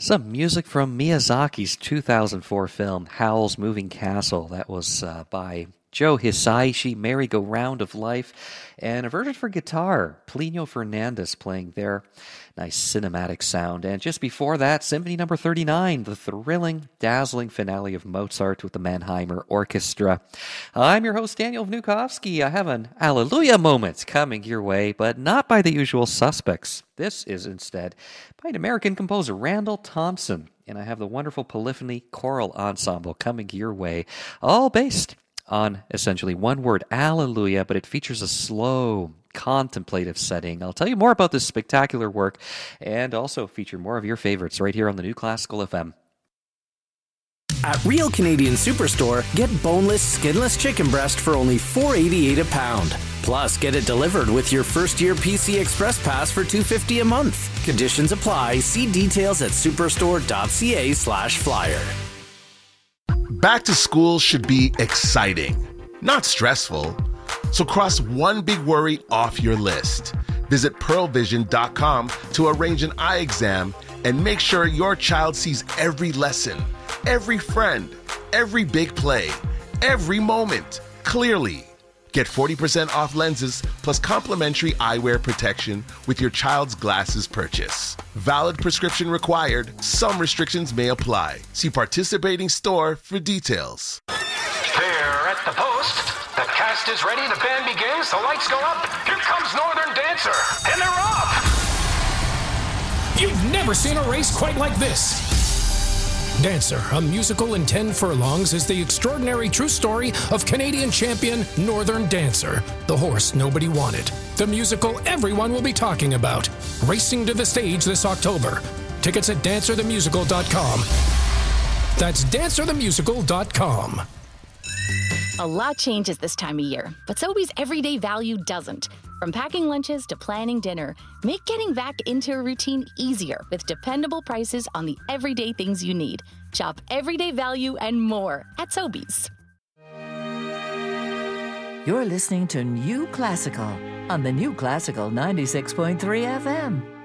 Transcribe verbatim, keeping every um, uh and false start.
Some music from Miyazaki's two thousand four film Howl's Moving Castle. That was uh, by Joe Hisaishi, Merry-Go-Round of Life, and a version for guitar, Plinio Fernandez playing there. Nice cinematic sound. And just before that, Symphony Number thirty-nine, the thrilling, dazzling finale of Mozart with the Mannheimer Orchestra. I'm your host, Daniel Vnukovsky. I have an Alleluia moment coming your way, but not by the usual suspects. This is instead by an American composer, Randall Thompson. And I have the wonderful Polyphony Choral Ensemble coming your way, all based on essentially one word, Alleluia, but it features a slow, contemplative setting. I'll tell you more about this spectacular work and also feature more of your favorites right here on the New Classical F M. At Real Canadian Superstore, get boneless, skinless chicken breast for only four dollars and eighty-eight cents a pound. Plus, get it delivered with your first-year P C Express Pass for two dollars and fifty cents a month. Conditions apply. See details at superstore.ca slash flyer. Back to school should be exciting, not stressful. So cross one big worry off your list. Visit pearl vision dot com to arrange an eye exam and make sure your child sees every lesson, every friend, every big play, every moment clearly. Get forty percent off lenses plus complimentary eyewear protection with your child's glasses purchase. Valid prescription required. Some restrictions may apply. See participating store for details. There at the post. The cast is ready, the band begins, the lights go up. Here comes Northern Dancer, and they're off! You've never seen a race quite like this. Dancer, a musical in ten furlongs, is the extraordinary true story of Canadian champion Northern Dancer, the horse nobody wanted. The musical everyone will be talking about. Racing to the stage this October. Tickets at dancer the musical dot com. That's dancer the musical dot com. A lot changes this time of year, but Sobeys everyday value doesn't. From packing lunches to planning dinner, make getting back into a routine easier with dependable prices on the everyday things you need. Shop everyday value and more at Sobeys. You're listening to New Classical on the New Classical ninety-six point three F M.